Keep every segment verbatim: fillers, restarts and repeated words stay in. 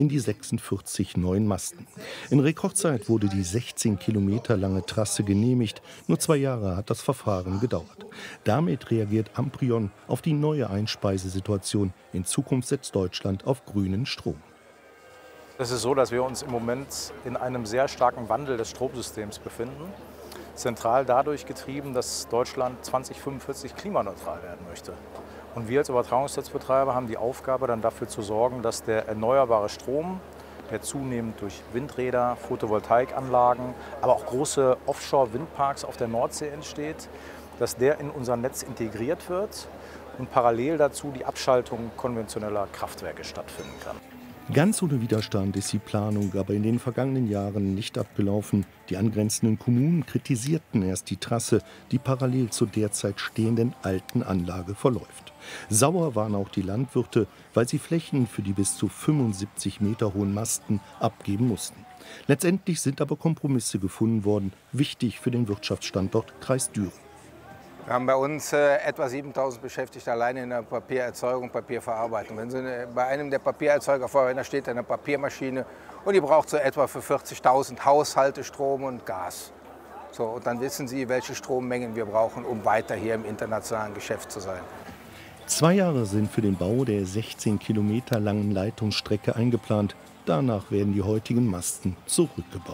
in die sechsundvierzig neuen Masten. In Rekordzeit wurde die sechzehn Kilometer lange Trasse genehmigt. Nur zwei Jahre hat das Verfahren gedauert. Damit reagiert Amprion auf die neue Einspeisesituation. In Zukunft setzt Deutschland auf grünen Strom. Es ist so, dass wir uns im Moment in einem sehr starken Wandel des Stromsystems befinden. Zentral dadurch getrieben, dass Deutschland zweitausendfünfundvierzig klimaneutral werden möchte. Und wir als Übertragungsnetzbetreiber haben die Aufgabe, dann dafür zu sorgen, dass der erneuerbare Strom, der zunehmend durch Windräder, Photovoltaikanlagen, aber auch große Offshore-Windparks auf der Nordsee entsteht, dass der in unser Netz integriert wird und parallel dazu die Abschaltung konventioneller Kraftwerke stattfinden kann. Ganz ohne Widerstand ist die Planung aber in den vergangenen Jahren nicht abgelaufen. Die angrenzenden Kommunen kritisierten erst die Trasse, die parallel zur derzeit stehenden alten Anlage verläuft. Sauer waren auch die Landwirte, weil sie Flächen für die bis zu fünfundsiebzig Meter hohen Masten abgeben mussten. Letztendlich sind aber Kompromisse gefunden worden, wichtig für den Wirtschaftsstandort Kreis Düren. Wir haben bei uns äh, etwa siebentausend Beschäftigte alleine in der Papiererzeugung, Papierverarbeitung. Wenn Sie eine, bei einem der Papiererzeuger vorher, da steht eine Papiermaschine und die braucht so etwa für vierzigtausend Haushalte Strom und Gas. So, und dann wissen Sie, welche Strommengen wir brauchen, um weiter hier im internationalen Geschäft zu sein. Zwei Jahre sind für den Bau der sechzehn Kilometer langen Leitungsstrecke eingeplant. Danach werden die heutigen Masten zurückgebaut.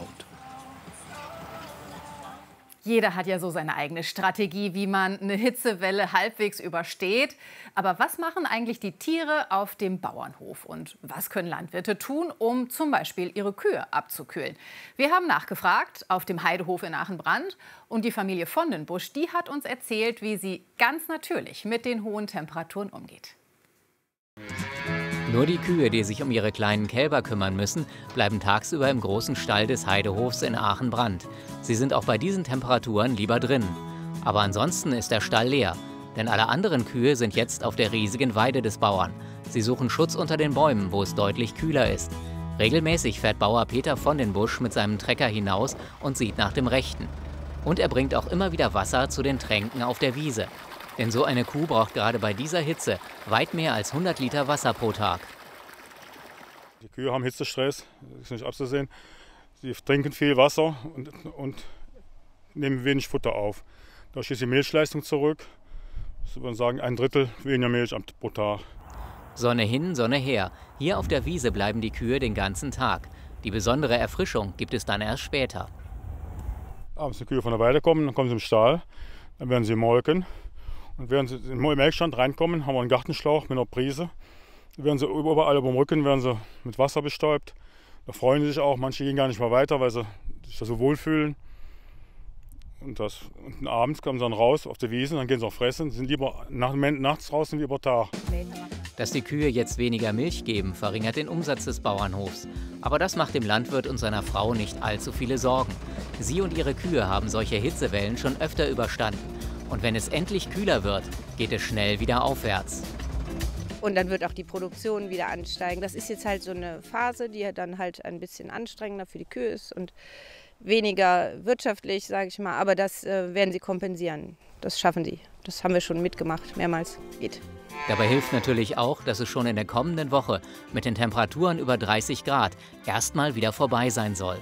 Jeder hat ja so seine eigene Strategie, wie man eine Hitzewelle halbwegs übersteht. Aber was machen eigentlich die Tiere auf dem Bauernhof? Und was können Landwirte tun, um zum Beispiel ihre Kühe abzukühlen? Wir haben nachgefragt auf dem Heidehof in Aachenbrand. Und die Familie von den Busch, die hat uns erzählt, wie sie ganz natürlich mit den hohen Temperaturen umgeht. Nur die Kühe, die sich um ihre kleinen Kälber kümmern müssen, bleiben tagsüber im großen Stall des Heidehofs in Aachenbrand. Sie sind auch bei diesen Temperaturen lieber drin. Aber ansonsten ist der Stall leer, denn alle anderen Kühe sind jetzt auf der riesigen Weide des Bauern. Sie suchen Schutz unter den Bäumen, wo es deutlich kühler ist. Regelmäßig fährt Bauer Peter von den Busch mit seinem Trecker hinaus und sieht nach dem Rechten. Und er bringt auch immer wieder Wasser zu den Tränken auf der Wiese. Denn so eine Kuh braucht gerade bei dieser Hitze weit mehr als hundert Liter Wasser pro Tag. Die Kühe haben Hitzestress, das ist nicht abzusehen. Sie trinken viel Wasser und, und nehmen wenig Futter auf. Da ist die Milchleistung zurück. Das würde man sagen, ein Drittel weniger Milch pro Tag. Sonne hin, Sonne her. Hier auf der Wiese bleiben die Kühe den ganzen Tag. Die besondere Erfrischung gibt es dann erst später. Abends die Kühe von der Weide kommen, dann kommen sie im Stall, dann werden sie molken. Und während sie in den Melkstand reinkommen, haben wir einen Gartenschlauch mit einer Prise. Dann werden sie überall über dem Rücken werden sie mit Wasser bestäubt. Da freuen sie sich auch. Manche gehen gar nicht mehr weiter, weil sie sich da so wohlfühlen. Und, das, und abends kommen sie dann raus auf die Wiesen, dann gehen sie auch fressen. Sie sind lieber nach, nachts draußen wie über Tag. Dass die Kühe jetzt weniger Milch geben, verringert den Umsatz des Bauernhofs. Aber das macht dem Landwirt und seiner Frau nicht allzu viele Sorgen. Sie und ihre Kühe haben solche Hitzewellen schon öfter überstanden. Und wenn es endlich kühler wird, geht es schnell wieder aufwärts. Und dann wird auch die Produktion wieder ansteigen. Das ist jetzt halt so eine Phase, die dann halt ein bisschen anstrengender für die Kühe ist und weniger wirtschaftlich, sage ich mal. Aber das äh, werden sie kompensieren. Das schaffen sie. Das haben wir schon mitgemacht, mehrmals. Geht. Dabei hilft natürlich auch, dass es schon in der kommenden Woche mit den Temperaturen über dreißig Grad erstmal wieder vorbei sein soll.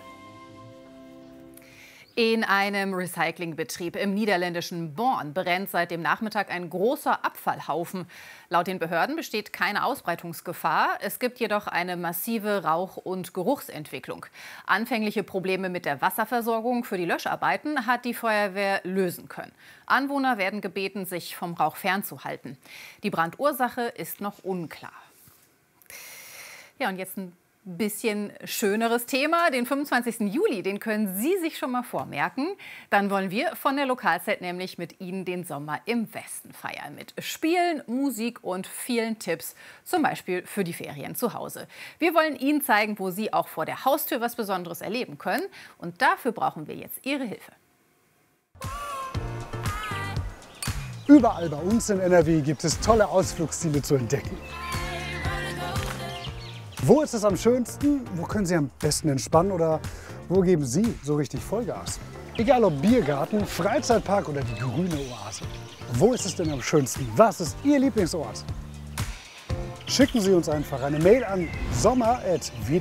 In einem Recyclingbetrieb im niederländischen Born brennt seit dem Nachmittag ein großer Abfallhaufen. Laut den Behörden besteht keine Ausbreitungsgefahr. Es gibt jedoch eine massive Rauch- und Geruchsentwicklung. Anfängliche Probleme mit der Wasserversorgung für die Löscharbeiten hat die Feuerwehr lösen können. Anwohner werden gebeten, sich vom Rauch fernzuhalten. Die Brandursache ist noch unklar. Ja, und jetzt ein bisschen schöneres Thema. Den fünfundzwanzigsten Juli, den können Sie sich schon mal vormerken. Dann wollen wir von der Lokalzeit nämlich mit Ihnen den Sommer im Westen feiern. Mit Spielen, Musik und vielen Tipps, zum Beispiel für die Ferien zu Hause. Wir wollen Ihnen zeigen, wo Sie auch vor der Haustür was Besonderes erleben können. Und dafür brauchen wir jetzt Ihre Hilfe. Überall bei uns in N R W gibt es tolle Ausflugsziele zu entdecken. Wo ist es am schönsten? Wo können Sie am besten entspannen? Oder wo geben Sie so richtig Vollgas? Egal ob Biergarten, Freizeitpark oder die grüne Oase. Wo ist es denn am schönsten? Was ist Ihr Lieblingsort? Schicken Sie uns einfach eine Mail an sommer at w